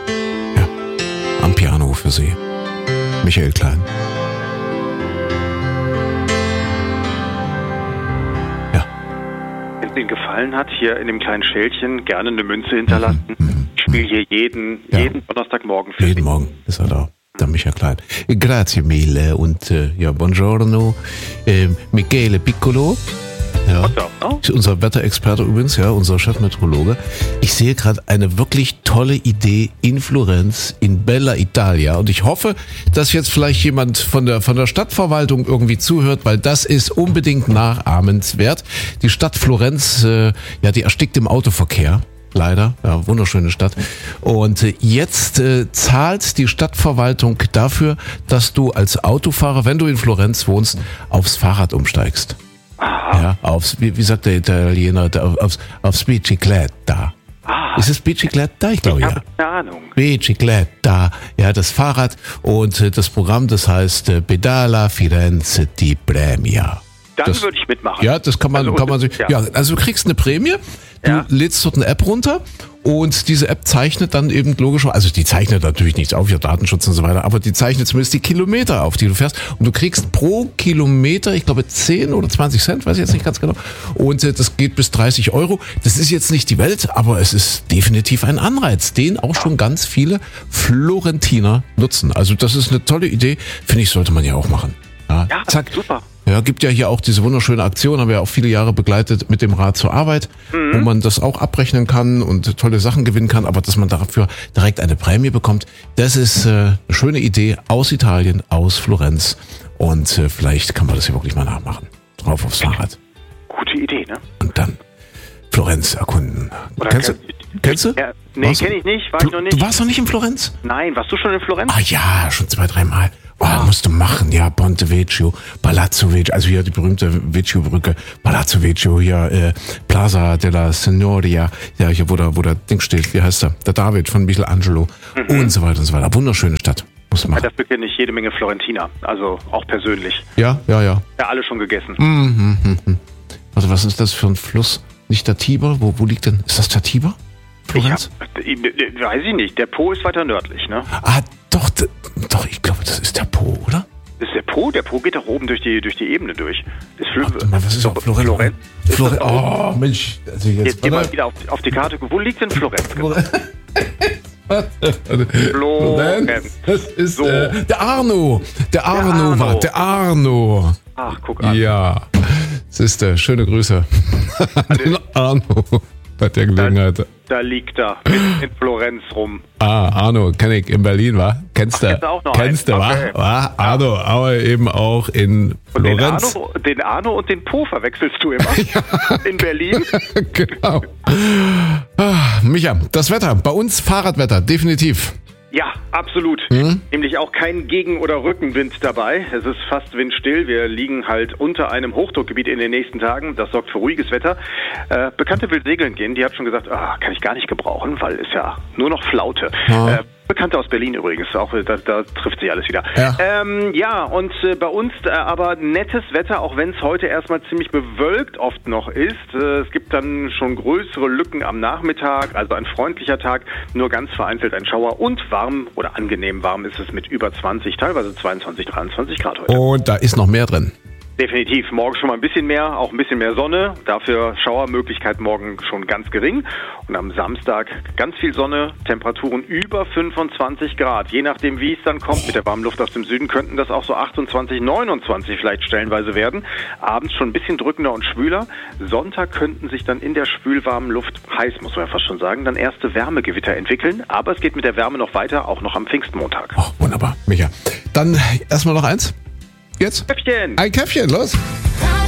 Ja, am Piano für Sie. Michael Klein. Ja. Wenn es Ihnen gefallen hat, hier in dem kleinen Schälchen gerne eine Münze hinterlassen. Ich spiele hier jeden Donnerstagmorgen für Sie. Jeden Morgen ist er da. Der Michael Klein. Grazie mille und buongiorno. Michele Piccolo. Ja, ist unser Wetterexperte übrigens, ja, unser Chefmeteorologe. Ich sehe gerade eine wirklich tolle Idee in Florenz, in Bella Italia. Und ich hoffe, dass jetzt vielleicht jemand von der Stadtverwaltung irgendwie zuhört, weil das ist unbedingt nachahmenswert. Die Stadt Florenz, die erstickt im Autoverkehr. Leider, ja, wunderschöne Stadt. Und jetzt zahlt die Stadtverwaltung dafür, dass du als Autofahrer, wenn du in Florenz wohnst, aufs Fahrrad umsteigst. Ja, wie sagt der Italiener, aufs Bicicletta. Ist es Bicicletta? Ich glaube, ja. Keine Ahnung. Bicicletta, ja, das Fahrrad und das Programm, das heißt Pedala Firenze di Premia. Dann würde ich mitmachen. Ja, das kann man sich. Ja, also du kriegst eine Prämie, du lädst dort eine App runter und diese App zeichnet dann eben logischerweise, also die zeichnet natürlich nichts auf, ja, Datenschutz und so weiter, aber die zeichnet zumindest die Kilometer auf, die du fährst und du kriegst pro Kilometer, ich glaube 10 oder 20 Cent, weiß ich jetzt nicht ganz genau, und das geht bis 30 Euro. Das ist jetzt nicht die Welt, aber es ist definitiv ein Anreiz, den auch schon ganz viele Florentiner nutzen. Also das ist eine tolle Idee, finde ich, sollte man ja auch machen. Ja, zack. Super. Ja, gibt ja hier auch diese wunderschöne Aktion, haben wir ja auch viele Jahre begleitet mit dem Rad zur Arbeit, wo man das auch abrechnen kann und tolle Sachen gewinnen kann, aber dass man dafür direkt eine Prämie bekommt, das ist eine schöne Idee aus Italien, aus Florenz und vielleicht kann man das hier wirklich mal nachmachen. Drauf aufs Fahrrad. Gute Idee, ne? Und dann Florenz erkunden. Kennst du? Ja, nee, kenne ich nicht, war ich noch nicht. Du warst noch nicht in Florenz? Nein, warst du schon in Florenz? Ah ja, schon 2-3 Mal. Musst du machen, ja, Ponte Vecchio, Palazzo Vecchio, also hier die berühmte Vecchio-Brücke, Palazzo Vecchio, hier Plaza della Signoria, ja, hier wo der Ding steht, wie heißt der? Der David von Michelangelo und so weiter und so weiter. Wunderschöne Stadt, muss man machen. Dafür kenne ich jede Menge Florentiner, also auch persönlich. Ja. Ja, alle schon gegessen. Also was ist das für ein Fluss? Nicht der Tiber? Wo liegt denn? Ist das der Tiber? Florenz? Weiß ich nicht. Der Po ist weiter nördlich, ne? Doch, ich glaube, das ist der Po, oder? Das ist der Po? Der Po geht doch oben durch die Ebene durch. Was ist doch Florenz? Oh, Mensch. Also jetzt geh mal wieder auf die Karte. Wo liegt denn Florenz? Florenz. Das ist so. Der Arno. Der Arno. Ach, guck an. Ja, siehste, schöne Grüße an den Arno bei der Gelegenheit. Da liegt er in Florenz rum. Arno, kenn ich in Berlin, wa? Kennst du? Kennst du, okay. wa? Arno, aber eben auch in Florenz. Den Arno und den Po verwechselst du immer. In Berlin. Genau. Micha, das Wetter, bei uns Fahrradwetter, definitiv. Ja, absolut. Nämlich auch kein Gegen- oder Rückenwind dabei. Es ist fast windstill. Wir liegen halt unter einem Hochdruckgebiet in den nächsten Tagen. Das sorgt für ruhiges Wetter. Bekannte will segeln gehen. Die hat schon gesagt, kann ich gar nicht gebrauchen, weil ist ja nur noch Flaute. Bekannte aus Berlin übrigens, auch da trifft sich alles wieder. Ja, und bei uns aber nettes Wetter, auch wenn es heute erstmal ziemlich bewölkt oft noch ist. Es gibt dann schon größere Lücken am Nachmittag, also ein freundlicher Tag, nur ganz vereinzelt ein Schauer und warm oder angenehm warm ist es mit über 20, teilweise 22, 23 Grad heute. Und da ist noch mehr drin. Definitiv. Morgen schon mal ein bisschen mehr, auch ein bisschen mehr Sonne. Dafür Schauermöglichkeit morgen schon ganz gering. Und am Samstag ganz viel Sonne, Temperaturen über 25 Grad. Je nachdem, wie es dann kommt mit der warmen Luft aus dem Süden, könnten das auch so 28, 29 vielleicht stellenweise werden. Abends schon ein bisschen drückender und schwüler. Sonntag könnten sich dann in der schwülwarmen Luft, heiß muss man ja fast schon sagen, dann erste Wärmegewitter entwickeln. Aber es geht mit der Wärme noch weiter, auch noch am Pfingstmontag. Oh, wunderbar, Micha. Dann erstmal noch eins. Jetzt? Käffchen! Ein Käffchen, los!